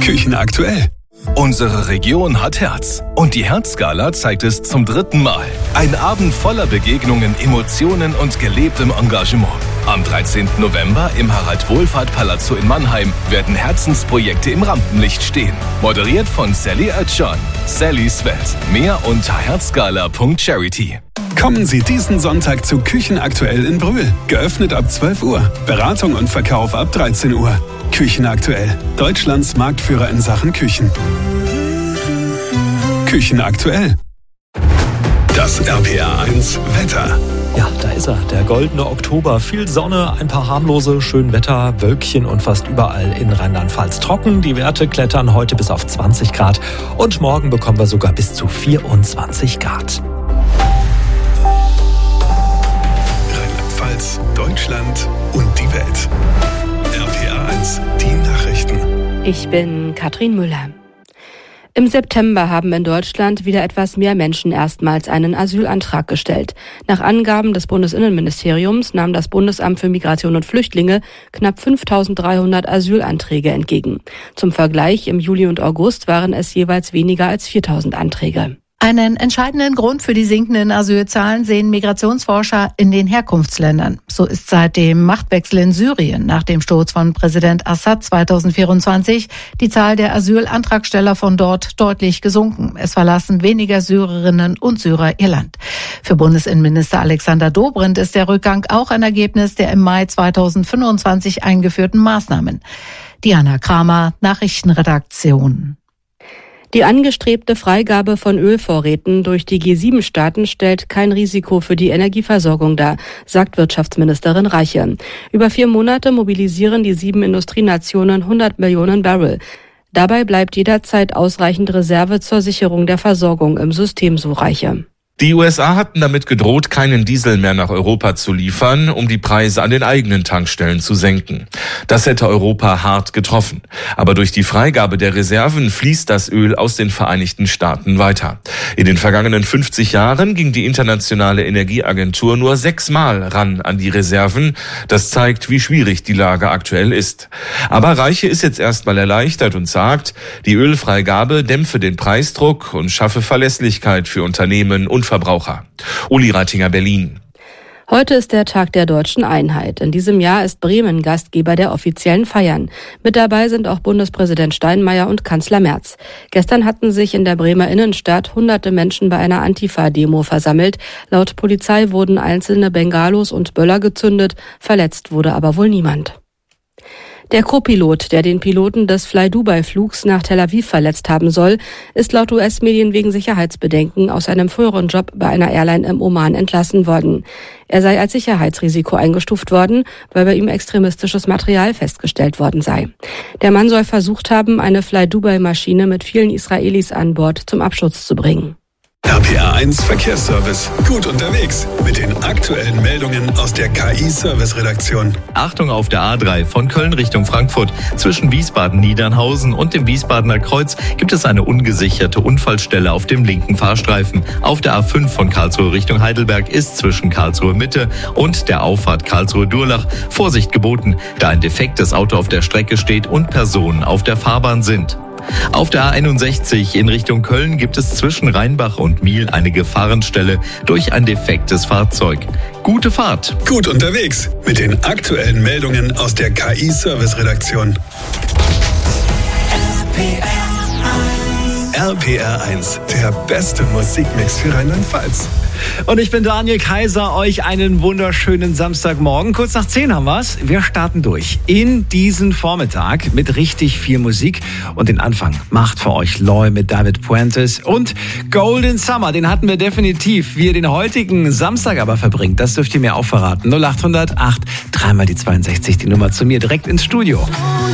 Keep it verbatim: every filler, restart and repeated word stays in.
Küchen aktuell. Unsere Region hat Herz und die Herzgala zeigt es zum dritten Mal. Ein Abend voller Begegnungen, Emotionen und gelebtem Engagement. Am dreizehnten November im Harald-Wohlfahrt-Palazzo in Mannheim werden Herzensprojekte im Rampenlicht stehen. Moderiert von Sally Özcan. Sallys Welt. Mehr unter herzgala punkt charity. Kommen Sie diesen Sonntag zu Küchen aktuell in Brühl. Geöffnet ab zwölf Uhr. Beratung und Verkauf ab dreizehn Uhr. Küchen aktuell. Deutschlands Marktführer in Sachen Küchen. Küchen aktuell. Das R P R eins Wetter. Ja, da ist er, der goldene Oktober. Viel Sonne, ein paar harmlose, schön Wetter, Wölkchen und fast überall in Rheinland-Pfalz trocken. Die Werte klettern heute bis auf zwanzig Grad und morgen bekommen wir sogar bis zu vierundzwanzig Grad. Rheinland-Pfalz, Deutschland und die Welt. R P R eins, die Nachrichten. Ich bin Katrin Müller. Im September haben in Deutschland wieder etwas mehr Menschen erstmals einen Asylantrag gestellt. Nach Angaben des Bundesinnenministeriums nahm das Bundesamt für Migration und Flüchtlinge knapp fünftausenddreihundert Asylanträge entgegen. Zum Vergleich, im Juli und August waren es jeweils weniger als viertausend Anträge. Einen entscheidenden Grund für die sinkenden Asylzahlen sehen Migrationsforscher in den Herkunftsländern. So ist seit dem Machtwechsel in Syrien nach dem Sturz von Präsident Assad zweitausendvierundzwanzig die Zahl der Asylantragsteller von dort deutlich gesunken. Es verlassen weniger Syrerinnen und Syrer ihr Land. Für Bundesinnenminister Alexander Dobrindt ist der Rückgang auch ein Ergebnis der im Mai zweitausendfünfundzwanzig eingeführten Maßnahmen. Diana Kramer, Nachrichtenredaktion. Die angestrebte Freigabe von Ölvorräten durch die G sieben Staaten stellt kein Risiko für die Energieversorgung dar, sagt Wirtschaftsministerin Reiche. Über vier Monate mobilisieren die sieben Industrienationen hundert Millionen Barrel. Dabei bleibt jederzeit ausreichend Reserve zur Sicherung der Versorgung im System, so Reiche. Die U S A hatten damit gedroht, keinen Diesel mehr nach Europa zu liefern, um die Preise an den eigenen Tankstellen zu senken. Das hätte Europa hart getroffen. Aber durch die Freigabe der Reserven fließt das Öl aus den Vereinigten Staaten weiter. In den vergangenen fünfzig Jahren ging die Internationale Energieagentur nur sechsmal ran an die Reserven. Das zeigt, wie schwierig die Lage aktuell ist. Aber Reiche ist jetzt erstmal erleichtert und sagt, die Ölfreigabe dämpfe den Preisdruck und schaffe Verlässlichkeit für Unternehmen und Verbraucher. Uli Rattinger, Berlin. Heute ist der Tag der deutschen Einheit. In diesem Jahr ist Bremen Gastgeber der offiziellen Feiern. Mit dabei sind auch Bundespräsident Steinmeier und Kanzler Merz. Gestern hatten sich in der Bremer Innenstadt hunderte Menschen bei einer Antifa-Demo versammelt. Laut Polizei wurden einzelne Bengalos und Böller gezündet. Verletzt wurde aber wohl niemand. Der Co-Pilot, der den Piloten des Fly-Dubai-Flugs nach Tel Aviv verletzt haben soll, ist laut U S-Medien wegen Sicherheitsbedenken aus einem früheren Job bei einer Airline im Oman entlassen worden. Er sei als Sicherheitsrisiko eingestuft worden, weil bei ihm extremistisches Material festgestellt worden sei. Der Mann soll versucht haben, eine Fly-Dubai-Maschine mit vielen Israelis an Bord zum Absturz zu bringen. R P R eins Verkehrsservice. Gut unterwegs mit den aktuellen Meldungen aus der K I-Service-Redaktion. Achtung auf der A drei von Köln Richtung Frankfurt. Zwischen Wiesbaden-Niedernhausen und dem Wiesbadener Kreuz gibt es eine ungesicherte Unfallstelle auf dem linken Fahrstreifen. Auf der A fünf von Karlsruhe Richtung Heidelberg ist zwischen Karlsruhe Mitte und der Auffahrt Karlsruhe-Durlach Vorsicht geboten, da ein defektes Auto auf der Strecke steht und Personen auf der Fahrbahn sind. Auf der A einundsechzig in Richtung Köln gibt es zwischen Rheinbach und Miel eine Gefahrenstelle durch ein defektes Fahrzeug. Gute Fahrt! Gut unterwegs mit den aktuellen Meldungen aus der K I-Service-Redaktion. R P R eins, der beste Musikmix für Rheinland-Pfalz. Und ich bin Daniel Kaiser, euch einen wunderschönen Samstagmorgen. Kurz nach zehn haben wir's. Wir starten durch in diesen Vormittag mit richtig viel Musik. Und den Anfang macht für euch Loy mit David Puentes und Golden Summer. Den hatten wir definitiv. Wie ihr den heutigen Samstag aber verbringt, das dürft ihr mir auch verraten. null acht null null acht, dreimal die zweiundsechzig, die Nummer zu mir direkt ins Studio.